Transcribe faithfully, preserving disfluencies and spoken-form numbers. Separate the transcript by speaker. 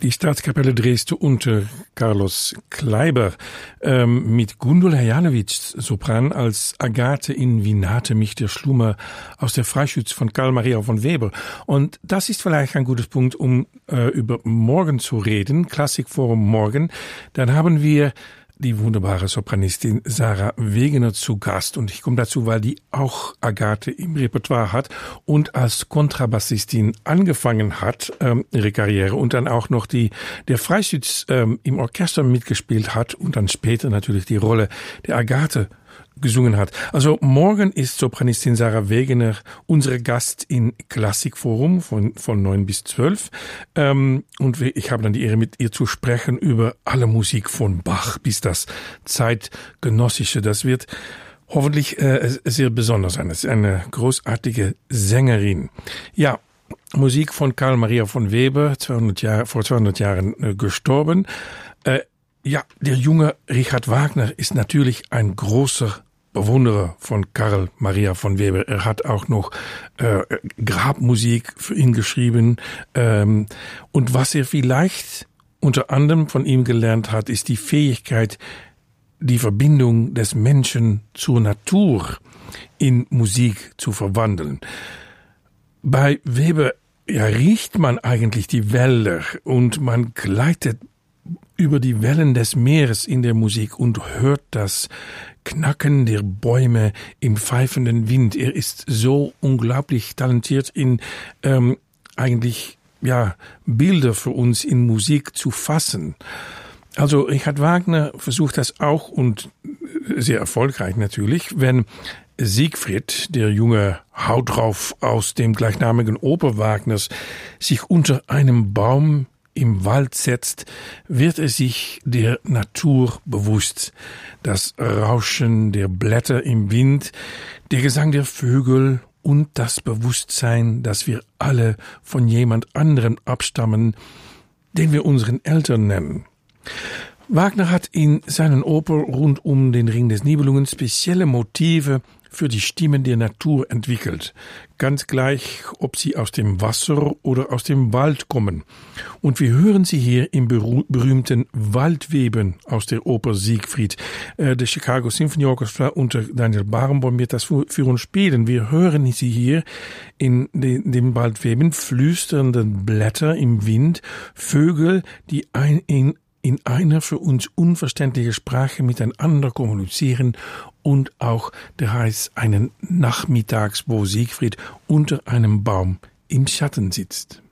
Speaker 1: Die Staatskapelle Dresden unter Carlos Kleiber ähm, mit Gundula Janowitz, Sopran, als Agathe in Wie nahte mich der Schlummer aus der Freischütz von Karl Maria von Weber. Und das ist vielleicht ein guter Punkt, um äh, über morgen zu reden, Klassikforum morgen. Dann haben wir die wunderbare Sopranistin Sarah Wegener zu Gast. Und ich komme dazu, weil die auch Agathe im Repertoire hat und als Kontrabassistin angefangen hat, ähm, ihre Karriere, und dann auch noch die der Freischütz ähm, im Orchester mitgespielt hat und dann später natürlich die Rolle der Agathe gesungen hat. Also morgen ist Sopranistin Sarah Wegener unsere Gast in Klassikforum von von neun bis zwölf. Ähm, und ich habe dann die Ehre, mit ihr zu sprechen über alle Musik von Bach bis das Zeitgenössische. Das wird hoffentlich äh, sehr besonders sein. Das ist eine großartige Sängerin. Ja, Musik von Karl Maria von Weber, zweihundert Jahre, vor zweihundert Jahren äh, gestorben. Äh, ja, der junge Richard Wagner ist natürlich ein großer Bewunderer von Karl Maria von Weber. Er hat auch noch äh, Grabmusik für ihn geschrieben. Ähm, und was er vielleicht unter anderem von ihm gelernt hat, ist die Fähigkeit, die Verbindung des Menschen zur Natur in Musik zu verwandeln. Bei Weber ja, riecht man eigentlich die Wälder und man gleitet über die Wellen des Meeres in der Musik und hört das Knacken der Bäume im pfeifenden Wind. Er ist so unglaublich talentiert in ähm, eigentlich ja Bilder für uns in Musik zu fassen. Also Richard Wagner versucht das auch, und sehr erfolgreich natürlich, wenn Siegfried, der junge Haut drauf aus dem gleichnamigen Oper Wagners, sich unter einem Baum im Wald setzt, wird er sich der Natur bewusst. Das Rauschen der Blätter im Wind, der Gesang der Vögel und das Bewusstsein, dass wir alle von jemand anderem abstammen, den wir unseren Eltern nennen. Wagner hat in seinen Opern rund um den Ring des Nibelungen spezielle Motive für die Stimmen der Natur entwickelt, ganz gleich, ob sie aus dem Wasser oder aus dem Wald kommen. Und wir hören sie hier im berühmten Waldweben aus der Oper Siegfried. Äh, der Chicago Symphony Orchestra unter Daniel Barenboim wird das für, für uns spielen. Wir hören sie hier in de, dem Waldweben, flüsternde Blätter im Wind, Vögel, die ein, in in einer für uns unverständliche Sprache miteinander kommunizieren, und auch der heißt einen Nachmittags, wo Siegfried unter einem Baum im Schatten sitzt.